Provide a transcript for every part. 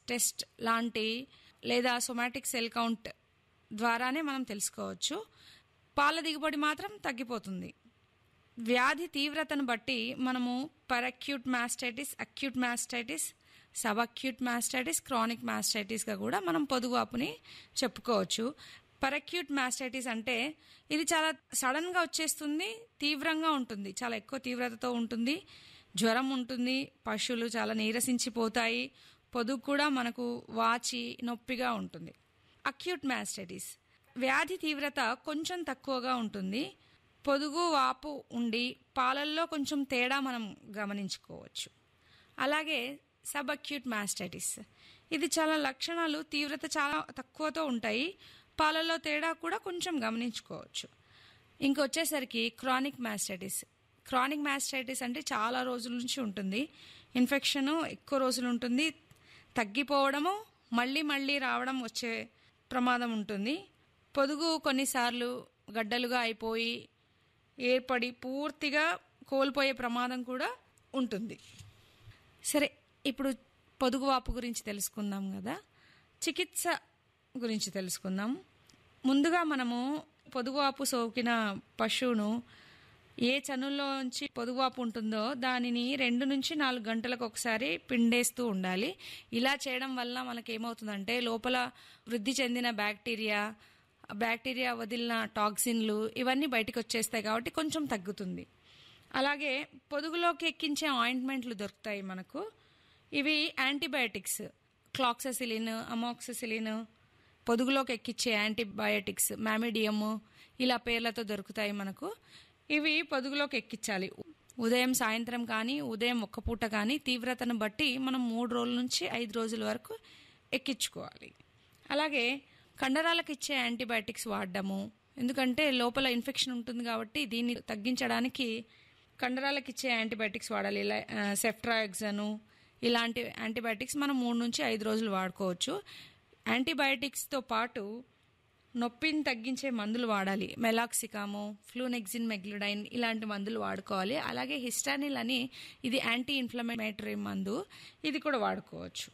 Test లాంటి లేదా somatic cell count ద్వారానే మనం తెలుసుకోవచ్చు. పాల దిగుబడి మాత్రం తగ్గిపోతుంది. వ్యాధి తీవ్రతను బట్టి మనము పరక్యూట్ mastitis, acute mastitis, sub acute mastitis, chronic మాస్టైటిస్గా కూడా మనం పొదుగువాపుని చెప్పుకోవచ్చు. పరక్యూట్ మాస్టైటిస్ అంటే ఇది చాలా సడన్గా వచ్చేస్తుంది, తీవ్రంగా ఉంటుంది, చాలా ఎక్కువ తీవ్రతతో ఉంటుంది, జ్వరం ఉంటుంది, పశువులు చాలా నీరసించిపోతాయి, పొదుగు కూడా మనకు వాచి నొప్పిగా ఉంటుంది. అక్యూట్ మాస్టైటిస్ వ్యాధి తీవ్రత కొంచెం తక్కువగా ఉంటుంది, పొదుగు వాపు ఉండి పాలల్లో కొంచెం తేడా మనం గమనించుకోవచ్చు. అలాగే సబ్ అక్యూట్ మాస్టైటిస్ ఇది చాలా లక్షణాలు తీవ్రత చాలా తక్కువతో ఉంటాయి, పాలల్లో తేడా కూడా కొంచెం గమనించుకోవచ్చు. ఇంకొచ్చేసరికి క్రానిక్ మాస్టైటిస్. క్రానిక్ మాస్టైటిస్ అంటే చాలా రోజుల నుంచి ఉంటుంది, ఇన్ఫెక్షన్ ఎక్కువ రోజులు ఉంటుంది, తగ్గిపోవడము మళ్ళీ మళ్ళీ రావడం వచ్చే ప్రమాదం ఉంటుంది. పొదుగు కొన్నిసార్లు గడ్డలుగా అయిపోయి ఏర్పడి పూర్తిగా కోల్పోయే ప్రమాదం కూడా ఉంటుంది. సరే, ఇప్పుడు పొదుగువాపు గురించి తెలుసుకుందాం కదా, చికిత్స గురించి తెలుసుకుందాం. ముందుగా మనము పొదుగువాపు సోకిన పశువును ఏ చనుల్లోంచి పొదుగువాపు ఉంటుందో దానిని 2 నుంచి 4 గంటలకు ఒకసారి పిండేస్తూ ఉండాలి. ఇలా చేయడం వల్ల మనకేమవుతుందంటే లోపల వృద్ధి చెందిన బ్యాక్టీరియా వదిలిన టాక్సిన్లు ఇవన్నీ బయటకు వచ్చేస్తాయి కాబట్టి కొంచెం తగ్గుతుంది. అలాగే పొదుగులోకి ఎక్కించే ఆయింట్మెంట్లు దొరుకుతాయి మనకు. ఇవి యాంటీబయాటిక్స్, క్లాక్ససిలిన్, అమాక్సిసిలిన్, పొదుగులోకి ఎక్కించే యాంటీబయాటిక్స్, మామిడియము ఇలా పేర్లతో దొరుకుతాయి మనకు. ఇవి పొదుగులోకి ఎక్కించాలి. ఉదయం సాయంత్రం కానీ ఉదయం ఒక్క పూట కానీ తీవ్రతను బట్టి మనం 3 రోజుల నుంచి 5 రోజుల వరకు ఎక్కించుకోవాలి. అలాగే కండరాలకు ఇచ్చే యాంటీబయాటిక్స్ వాడడము, ఎందుకంటే లోపల ఇన్ఫెక్షన్ ఉంటుంది కాబట్టి దీన్ని తగ్గించడానికి కండరాలకు ఇచ్చే యాంటీబయాటిక్స్ వాడాలి. సెఫ్ట్రాక్సను ఇలాంటి యాంటీబయాటిక్స్ మనం 3 నుంచి 5 రోజులు వాడుకోవచ్చు. యాంటీబయాటిక్స్తో పాటు నొప్పిని తగ్గించే మందులు వాడాలి. మెలాక్సికాము, ఫ్లూనెక్సిన్, మెగ్లిడైన్ ఇలాంటి మందులు వాడుకోవాలి. అలాగే హిస్టానిల్ అని ఇది యాంటీ ఇన్ఫ్లమేటరీ మందు, ఇది కూడా వాడుకోవచ్చు.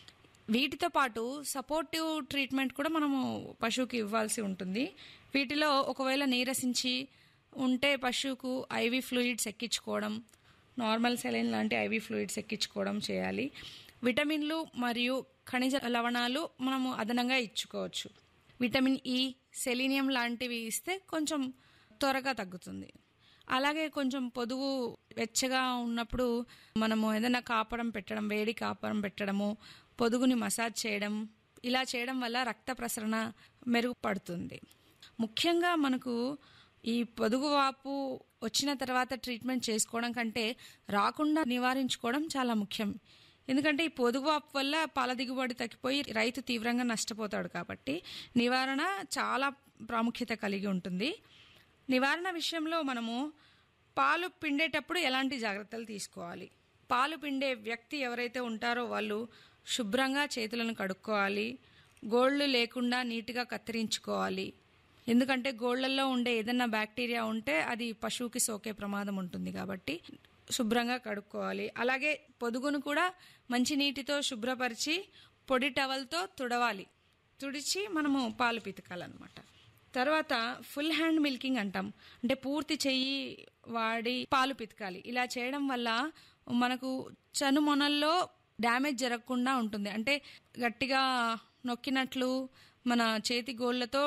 వీటితో పాటు సపోర్టివ్ ట్రీట్మెంట్ కూడా మనము పశువుకి ఇవ్వాల్సి ఉంటుంది. వీటిలో ఒకవేళ నీరసించి ఉంటే పశువుకు ఐవీ ఫ్లూయిడ్స్ ఎక్కించుకోవడం, నార్మల్ సెలైన్ లాంటి ఐవీ ఫ్లూయిడ్స్ ఎక్కించుకోవడం చేయాలి. విటమిన్లు మరియు ఖనిజ లవణాలు మనము అదనంగా ఇచ్చుకోవచ్చు. విటమిన్ ఈ, సెలీనియం లాంటివి ఇస్తే కొంచెం త్వరగా తగ్గుతుంది. అలాగే కొంచెం పొదుగు వెచ్చగా ఉన్నప్పుడు మనము ఏదైనా కాపడం పెట్టడం, వేడి కాపడం పెట్టడము, పొదుగుని మసాజ్ చేయడం, ఇలా చేయడం వల్ల రక్త ప్రసరణ మెరుగుపడుతుంది. ముఖ్యంగా మనకు ఈ పొదుగు వాపు వచ్చిన తర్వాత ట్రీట్మెంట్ చేసుకోవడం కంటే రాకుండా నివారించుకోవడం చాలా ముఖ్యం. ఎందుకంటే ఈ పొదుగు వాపు వల్ల పాల దిగుబడి తగ్గిపోయి రైతు తీవ్రంగా నష్టపోతాడు కాబట్టి నివారణ చాలా ప్రాముఖ్యత కలిగి ఉంటుంది. నివారణ విషయంలో మనము పాలు పిండేటప్పుడు ఎలాంటి జాగ్రత్తలు తీసుకోవాలి? పాలు పిండే వ్యక్తి ఎవరైతే ఉంటారో వాళ్ళు శుభ్రంగా చేతులను కడుక్కోవాలి, గోళ్ళు లేకుండా నీట్గా కత్తిరించుకోవాలి. ఎందుకంటే గోళ్లలో ఉండే ఏదైనా బ్యాక్టీరియా ఉంటే అది పశువుకి సోకే ప్రమాదం ఉంటుంది కాబట్టి శుభ్రంగా కడుక్కోవాలి. అలాగే పొదుగును కూడా మంచి నీటితో శుభ్రపరిచి పొడి టవల్తో తుడవాలి, తుడిచి మనము పాలు పితకాలన్నమాట. తర్వాత ఫుల్ హ్యాండ్ మిల్కింగ్ అంటాం, అంటే పూర్తి చెయ్యి వాడి పాలు పితకాలి. ఇలా చేయడం వల్ల మనకు చనుమొనల్లో డ్యామేజ్ జరగకుండా ఉంటుంది. అంటే గట్టిగా నొక్కినట్లు మన చేతి గోళ్లతో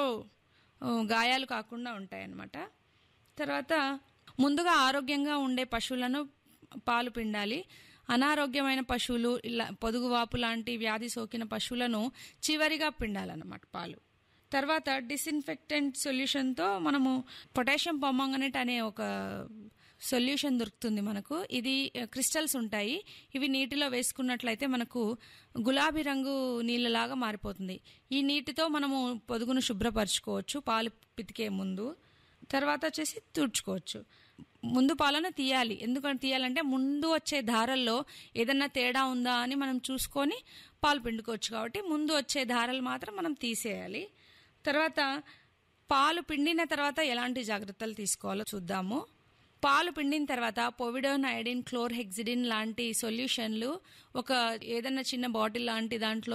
గాయాలు కాకుండా ఉంటాయన్నమాట. తర్వాత ముందుగా ఆరోగ్యంగా ఉండే పశువులను పాలు పిండాలి. అనారోగ్యమైన పశువులు, ఇలా పొదుగువాపు లాంటి వ్యాధి సోకిన పశువులను చివరిగా పిండాలన్నమాట పాలు. తర్వాత డిస్ఇన్ఫెక్టెంట్ సొల్యూషన్తో మనము పొటాషియం పర్మాంగనేట్ అనే ఒక సొల్యూషన్ దొరుకుతుంది మనకు. ఇది క్రిస్టల్స్ ఉంటాయి, ఇవి నీటిలో వేసుకున్నట్లయితే మనకు గులాబీ రంగు నీళ్ళలాగా మారిపోతుంది. ఈ నీటితో మనము పొదుగును శుభ్రపరచుకోవచ్చు పాలు పితికే ముందు. తర్వాత వచ్చేసి తుడుచుకోవచ్చు. ముందు పాలను తీయాలి. ఎందుకంటే తీయాలంటే ముందు వచ్చే ధారల్లో ఏదన్నా తేడా ఉందా అని మనం చూసుకొని పాలు పిండుకోవచ్చు కాబట్టి ముందు వచ్చే ధారలు మాత్రం మనం తీసేయాలి. తర్వాత పాలు పిండిన తర్వాత ఎలాంటి జాగ్రత్తలు తీసుకోవాలో చూద్దాము. పాలు పిండిన తర్వాత పొవిడోన్, ఐడిన్, క్లోర్హెక్సిడిన్ లాంటి సొల్యూషన్లు ఒక ఏదన్నా చిన్న బాటిల్ లాంటి దాంట్లో